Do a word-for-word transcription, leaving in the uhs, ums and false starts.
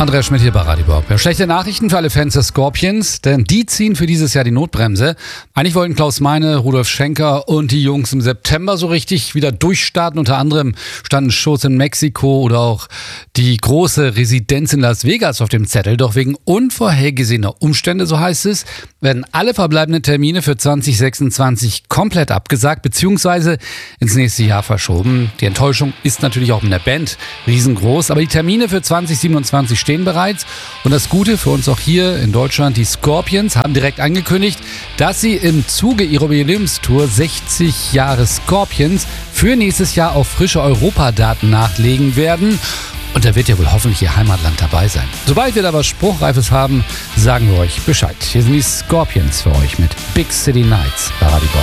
Andreas Schmidt hier bei Radio Bob. Ja, schlechte Nachrichten für alle Fans der Scorpions, denn die ziehen für dieses Jahr die Notbremse. Eigentlich wollten Klaus Meine, Rudolf Schenker und die Jungs im September so richtig wieder durchstarten. Unter anderem standen Shows in Mexiko oder auch die große Residenz in Las Vegas auf dem Zettel. Doch wegen unvorhergesehener Umstände, so heißt es, werden alle verbleibenden Termine für zwanzig sechsundzwanzig komplett abgesagt bzw. ins nächste Jahr verschoben. Die Enttäuschung ist natürlich auch in der Band riesengroß, aber die Termine für zwanzig siebenundzwanzig stehen bereits. Und das Gute für uns auch hier in Deutschland, die Scorpions haben direkt angekündigt, dass sie im Zuge ihrer Jubiläumstour sechzig Jahre Scorpions für nächstes Jahr auf frische Europadaten nachlegen werden. Und da wird ja wohl hoffentlich ihr Heimatland dabei sein. Sobald wir da was Spruchreifes haben, sagen wir euch Bescheid. Hier sind die Scorpions für euch mit Big City Nights bei Radio Bob.